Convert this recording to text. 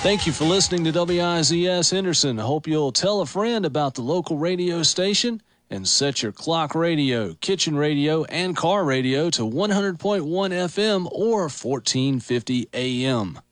Thank you for listening to WIZS Henderson. I hope you'll tell a friend about the local radio station and set your clock radio, kitchen radio, and car radio to 100.1 FM or 1450 AM.